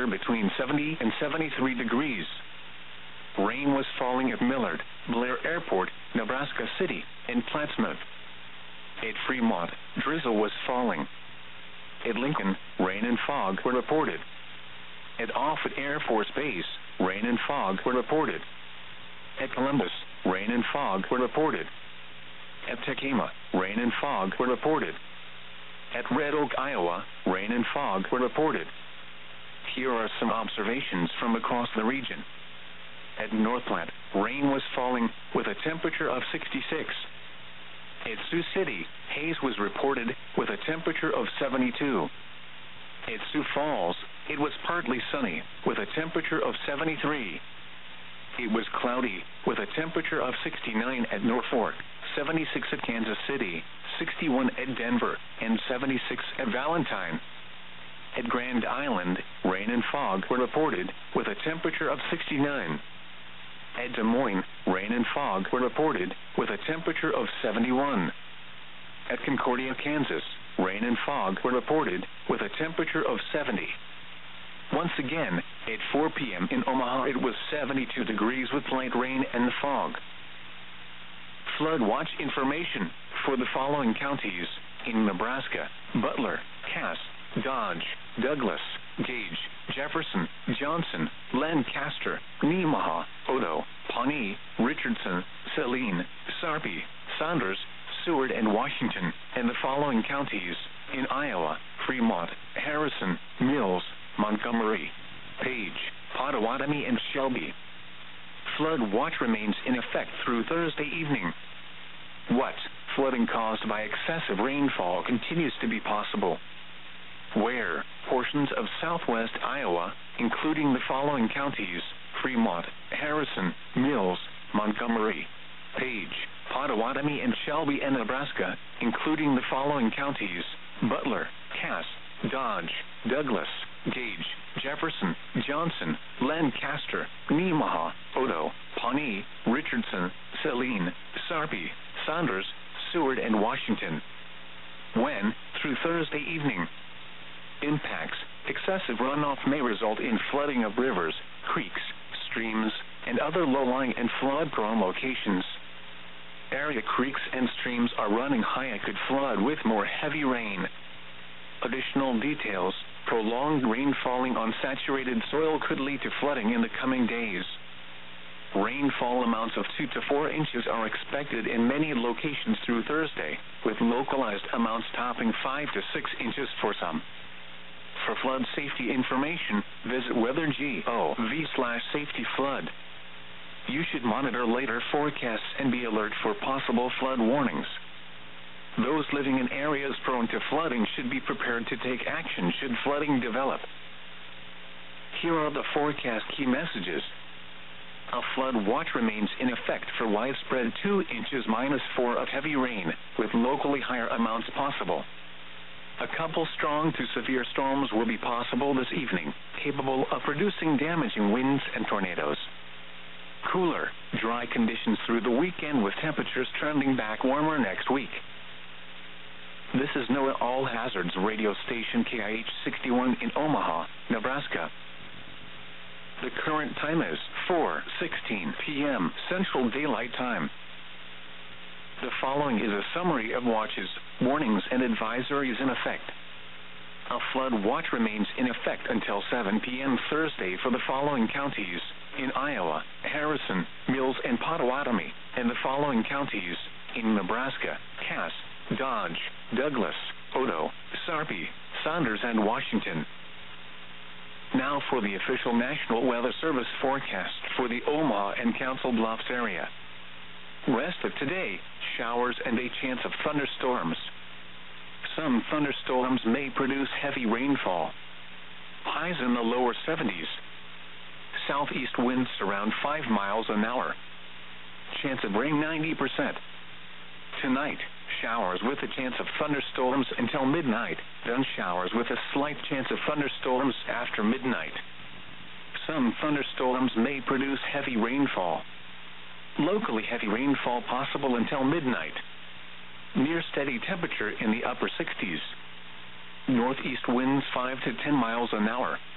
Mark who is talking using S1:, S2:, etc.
S1: temperature between 70 and 73 degrees. Rain was falling at Millard, Blair Airport, Nebraska City, and Plattsmouth. At Fremont, drizzle was falling. At Lincoln, rain and fog were reported. At Offutt Air Force Base, rain and fog were reported. At Columbus, rain and fog were reported. At Tacoma, rain and fog were reported. At Red Oak, Iowa, rain and fog were reported. Here are some observations from across the region. At North Platte, rain was falling with a temperature of 66. At Sioux City, haze was reported with a temperature of 72. At Sioux Falls, it was partly sunny with a temperature of 73. It was cloudy with a temperature of 69 at Norfolk, 76 at Kansas City, 61 at Denver, and 76 at Valentine. At Grand Island, rain and fog were reported with a temperature of 69. At Des Moines, rain and fog were reported with a temperature of 71. At Concordia, Kansas, rain and fog were reported with a temperature of 70. Once again, at 4 p.m. in Omaha, it was 72 degrees with light rain and fog. Flood watch information for the following counties in Nebraska: Butler, Cass, Dodge, Douglas, Gage, Jefferson, Johnson, Lancaster, Nemaha, Odo, Pawnee, Richardson, Saline, Sarpy, Saunders, Seward, and Washington, and the following counties in Iowa: Fremont, Harrison, Mills, Montgomery, Page, Pottawatomie, and Shelby. Flood watch remains in effect through Thursday evening. What? Flooding caused by excessive rainfall continues to be possible. Where? Portions of southwest Iowa, including the following counties: Fremont, Harrison, Mills, Montgomery, Page, Pottawatomie, and Shelby, and Nebraska, including the following counties: Butler, Cass, Dodge, Douglas, Gage, Jefferson, Johnson, Lancaster, Nemaha, Odo, Pawnee, Richardson, Saline, Sarpy, Saunders, Seward, and Washington. When? Through Thursday evening. Impacts: excessive runoff may result in flooding of rivers, creeks, streams, and other low-lying and flood-prone locations. Area creeks and streams are running high and could flood with more heavy rain. Additional details: prolonged rain falling on saturated soil could lead to flooding in the coming days. Rainfall amounts of 2 to 4 inches are expected in many locations through Thursday, with localized amounts topping 5 to 6 inches for some. For flood safety information, visit weather.gov/safety-flood. You should monitor later forecasts and be alert for possible flood warnings. Those living in areas prone to flooding should be prepared to take action should flooding develop. Here are the forecast key messages. A flood watch remains in effect for widespread 2 inches -4 of heavy rain, with locally higher amounts possible. A couple strong to severe storms will be possible this evening, capable of producing damaging winds and tornadoes. Cooler, dry conditions through the weekend with temperatures trending back warmer next week. This is NOAA All Hazards radio station KIH 61 in Omaha, Nebraska. The current time is 4:16 p.m. Central Daylight Time. The following is a summary of watches, warnings, and advisories in effect. A flood watch remains in effect until 7 p.m. Thursday for the following counties in Iowa: Harrison, Mills, and Pottawatomie, and the following counties in Nebraska: Cass, Dodge, Douglas, Odo, Sarpy, Saunders, and Washington. Now for the official National Weather Service forecast for the Omaha and Council Bluffs area. Rest of today, showers and a chance of thunderstorms. Some thunderstorms may produce heavy rainfall. Highs in the lower 70s. Southeast winds around 5 miles an hour. Chance of rain 90%. Tonight, showers with a chance of thunderstorms until midnight, then showers with a slight chance of thunderstorms after midnight. Some thunderstorms may produce heavy rainfall. Locally heavy rainfall possible until midnight. Near steady temperature in the upper 60s. Northeast winds 5 to 10 miles an hour.